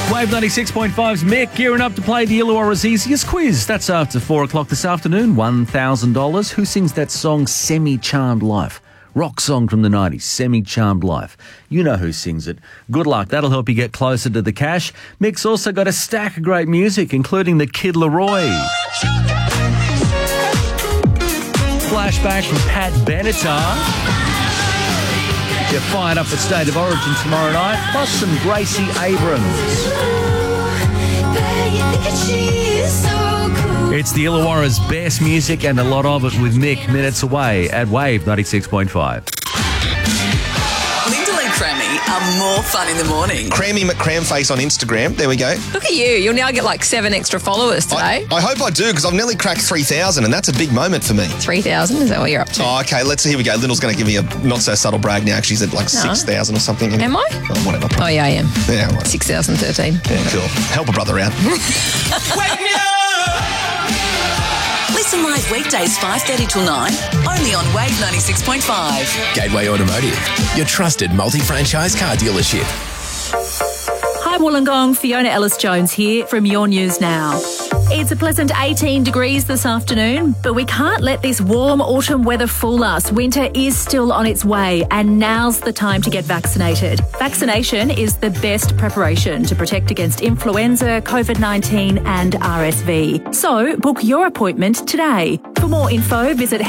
Wave 96.5's Mick gearing up to play the Illawarra's Easiest Quiz. That's after 4 o'clock this afternoon. $1,000. Who sings that song, Semi-Charmed Life? Rock song from the 90s, Semi-Charmed Life. You know who sings it. Good luck. That'll help you get closer to the cash. Mick's also got a stack of great music, including the Kid Laroi. Flashback from Pat Benatar. You're fired up for State of Origin tomorrow night, plus some Gracie Abrams. It's the Illawarra's best music and a lot of it with Mick minutes away at Wave 96.5. Lyndall and Crammy are more fun in the morning. Crammy McCramface on Instagram. There we go. Look at you. You'll now get like 7 extra followers today. I hope I do, because I've nearly cracked 3,000, and that's a big moment for me. 3,000? Is that what you're up to? Oh, okay. Here we go. Lyndall's going to give me a not-so-subtle brag now. She's at like 6,000 or something. Am I? Oh, whatever. Oh, yeah, I am. Yeah, whatever. 6,013. Yeah, cool. Help a brother out. Wake me up! Listen live weekdays 5:30 till 9, only on Wave 96.5. Gateway Automotive, your trusted multi-franchise car dealership. Hi Wollongong, Fiona Ellis-Jones here from Your News Now. It's a pleasant 18 degrees this afternoon, but we can't let this warm autumn weather fool us. Winter is still on its way, and now's the time to get vaccinated. Vaccination is the best preparation to protect against influenza, COVID-19 and RSV. So book your appointment today. For more info, visit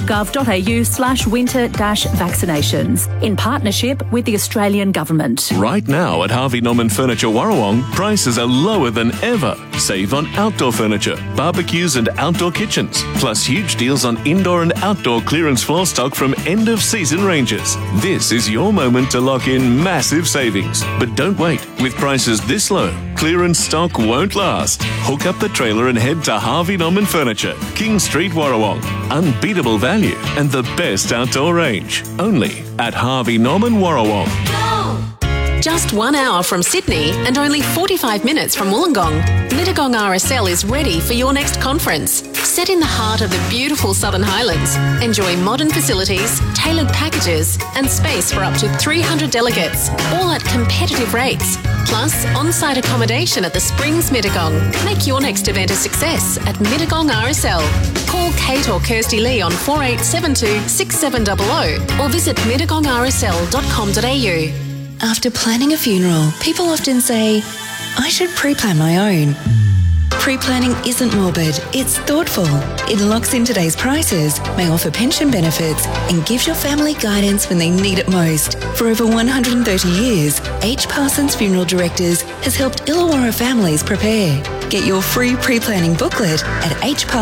health.gov.au/winter-vaccinations in partnership with the Australian Government. Right now at Harvey Norman Furniture Warrawong, prices are lower than ever. Save on outdoor furniture, barbecues and outdoor kitchens, plus huge deals on indoor and outdoor clearance floor stock from end-of-season ranges. This is your moment to lock in massive savings. But don't wait. With prices this low, clearance stock won't last. Hook up the trailer and head to Harvey Norman Furniture, King Street, Warrawong. Unbeatable value and the best outdoor range. Only at Harvey Norman Warrawong. Just 1 hour from Sydney and only 45 minutes from Wollongong, Mittagong RSL is ready for your next conference. Set in the heart of the beautiful Southern Highlands, enjoy modern facilities, tailored packages and space for up to 300 delegates, all at competitive rates. Plus, on-site accommodation at the Springs Mittagong. Make your next event a success at Mittagong RSL. Call Kate or Kirsty Lee on 4872 6700 or visit mittagongrsl.com.au. After planning a funeral, people often say, I should pre-plan my own. Pre-planning isn't morbid, it's thoughtful. It locks in today's prices, may offer pension benefits, and gives your family guidance when they need it most. For over 130 years, H. Parsons Funeral Directors has helped Illawarra families prepare. Get your free pre-planning booklet at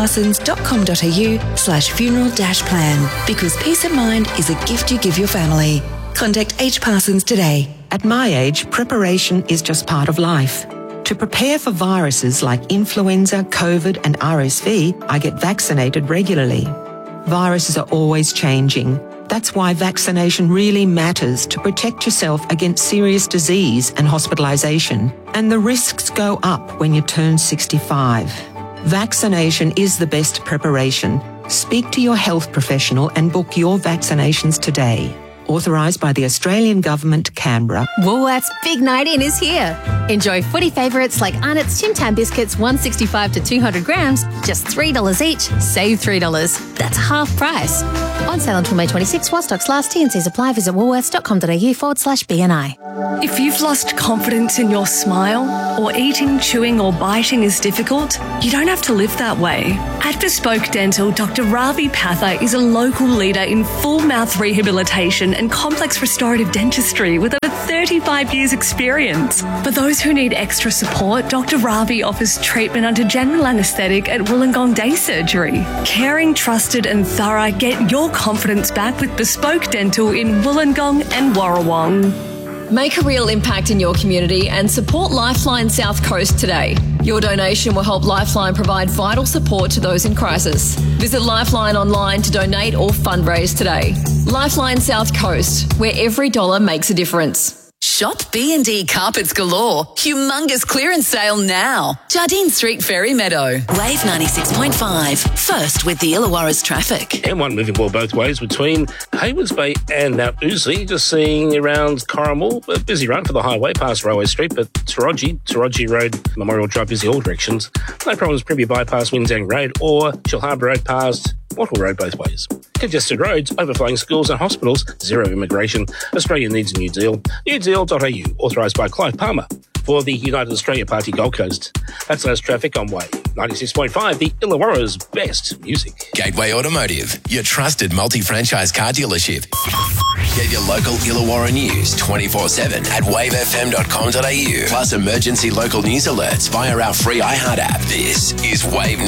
hparsons.com.au/funeral-plan, because peace of mind is a gift you give your family. Contact H. Parsons today. At my age, preparation is just part of life. To prepare for viruses like influenza, COVID and RSV, I get vaccinated regularly. Viruses are always changing. That's why vaccination really matters, to protect yourself against serious disease and hospitalisation. And the risks go up when you turn 65. Vaccination is the best preparation. Speak to your health professional and book your vaccinations today. Authorised by the Australian Government, Canberra. Woolworths' big night in is here. Enjoy footy favourites like Arnott's Tim Tam biscuits, 165 to 200 grams, just $3 each. Save $3. That's half price. On sale until May 26 while stocks last. T&Cs apply. Visit woolworths.com.au/BNI. If you've lost confidence in your smile, or eating, chewing or biting is difficult, you don't have to live that way. At Bespoke Dental, Dr. Ravi Patha is a local leader in full mouth rehabilitation and complex restorative dentistry with over 35 years experience. For those who need extra support, Dr. Ravi offers treatment under general anaesthetic at Wollongong Day Surgery. Caring, trusted and thorough, get your confidence back with Bespoke Dental in Wollongong and Warrawong. Make a real impact in your community and support Lifeline South Coast today. Your donation will help Lifeline provide vital support to those in crisis. Visit Lifeline online to donate or fundraise today. Lifeline South Coast, where every dollar makes a difference. Shop B&D Carpets Galore. Humongous clearance sale now. Jardine Street, Ferry Meadow. Wave 96.5. First with the Illawarra's traffic. M1 moving well both ways between Haywards Bay and Mount Ousley. Just seeing around Corrimal, a busy run for the highway past Railway Street, but Taraji Road, Memorial Drive, busy all directions. No problems, Privy Bypass, Windsang Road, or Shellharbour Road past Wattle Road both ways. Congested roads, overflowing schools and hospitals, zero immigration. Australia needs a new deal. newdeal.au, authorised by Clive Palmer for the United Australia Party Gold Coast. That's less traffic on Wave 96.5, the Illawarra's best music. Gateway Automotive, your trusted multi-franchise car dealership. Get your local Illawarra news 24/7 at wavefm.com.au. Plus emergency local news alerts via our free iHeart app. This is Wave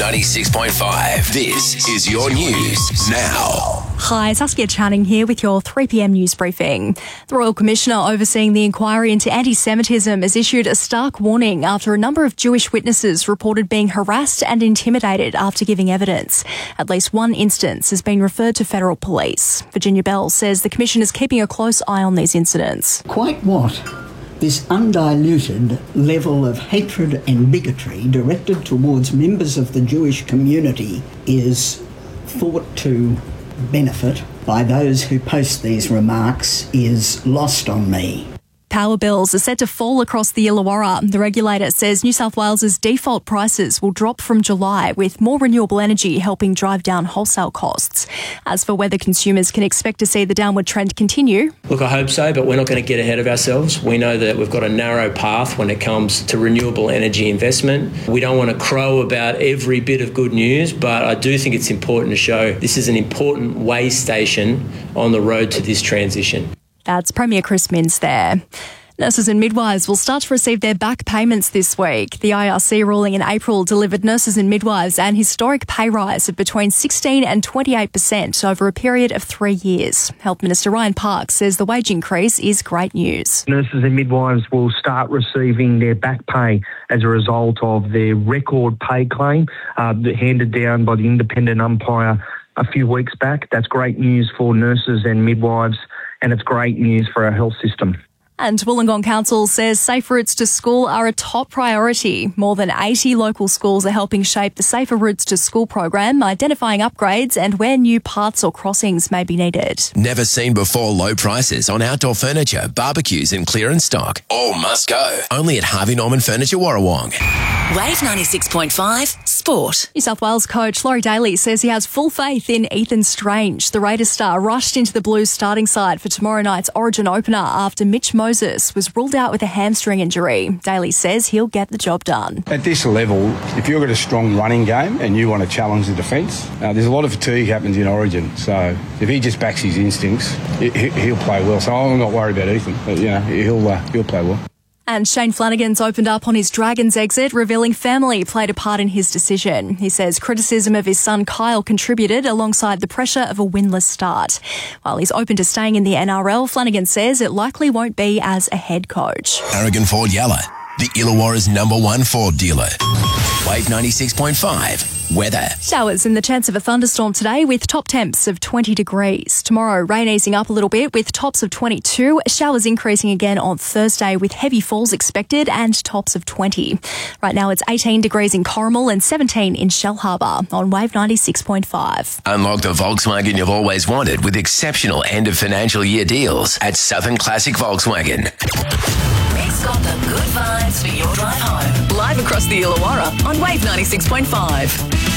96.5. This is your news now. Hi, Saskia Channing here with your 3 p.m. news briefing. The Royal Commissioner overseeing the inquiry into anti-Semitism has issued a stark warning after a number of Jewish witnesses reported being harassed and intimidated after giving evidence. At least one instance has been referred to federal police. Virginia Bell says the Commission is keeping a close eye on these incidents. Quite what? This undiluted level of hatred and bigotry directed towards members of the Jewish community is thought to benefit by those who post these remarks is lost on me. Power bills are set to fall across the Illawarra. The regulator says New South Wales's default prices will drop from July, with more renewable energy helping drive down wholesale costs. As for whether consumers can expect to see the downward trend continue, look, I hope so, but we're not going to get ahead of ourselves. We know that we've got a narrow path when it comes to renewable energy investment. We don't want to crow about every bit of good news, but I do think it's important to show this is an important way station on the road to this transition. That's Premier Chris Minns there. Nurses and midwives will start to receive their back payments this week. The IRC ruling in April delivered nurses and midwives an historic pay rise of between 16 and 28% over a period of 3 years. Health Minister Ryan Parks says the wage increase is great news. Nurses and midwives will start receiving their back pay as a result of their record pay claim handed down by the independent umpire a few weeks back. That's great news for nurses and midwives, and it's great news for our health system. And Wollongong Council says safe routes to school are a top priority. More than 80 local schools are helping shape the Safer Routes to School program, identifying upgrades and where new paths or crossings may be needed. Never seen before low prices on outdoor furniture, barbecues and clearance stock. All must go. Only at Harvey Norman Furniture Warrawong. Wave 96.5 Sport. New South Wales coach Laurie Daly says he has full faith in Ethan Strange. The Raiders star rushed into the Blues starting side for tomorrow night's Origin opener after Mitch Moses was ruled out with a hamstring injury. Daly says he'll get the job done. At this level, if you've got a strong running game and you want to challenge the defence, there's a lot of fatigue happens in Origin. So if he just backs his instincts, he'll play well. So I'm not worried about Ethan. But, he'll play well. And Shane Flanagan's opened up on his Dragons exit, revealing family played a part in his decision. He says criticism of his son Kyle contributed alongside the pressure of a winless start. While he's open to staying in the NRL, Flanagan says it likely won't be as a head coach. Aragon Ford Yalla, the Illawarra's #1 Ford dealer. Wave 96.5. Weather. Showers and the chance of a thunderstorm today with top temps of 20 degrees. Tomorrow, rain easing up a little bit with tops of 22. Showers increasing again on Thursday with heavy falls expected and tops of 20. Right now, it's 18 degrees in Corrimal and 17 in Shellharbour on Wave 96.5. Unlock the Volkswagen you've always wanted with exceptional end of financial year deals at Southern Classic Volkswagen. It's got the good vibes for your drive home. Live across the Illawarra on Wave 96.5.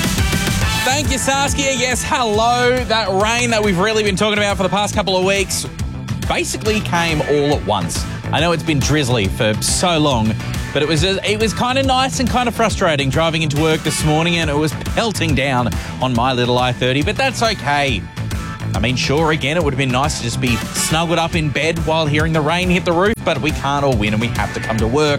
Thank you, Saskia. Yes, hello. That rain that we've really been talking about for the past couple of weeks basically came all at once. I know it's been drizzly for so long, but it was kind of nice and kind of frustrating driving into work this morning, and it was pelting down on my little I-30, but that's okay. I mean, sure, again, it would have been nice to just be snuggled up in bed while hearing the rain hit the roof, but we can't all win and we have to come to work.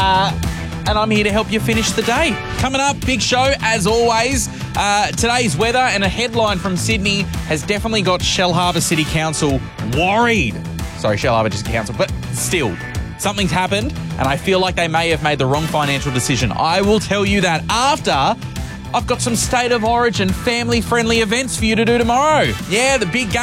And I'm here to help you finish the day. Coming up, big show as always. Today's weather and a headline from Sydney has definitely got Shellharbour City Council worried. Sorry, Shellharbour City Council, but still, something's happened and I feel like they may have made the wrong financial decision. I will tell you that after I've got some State of Origin family-friendly events for you to do tomorrow. Yeah, the big game.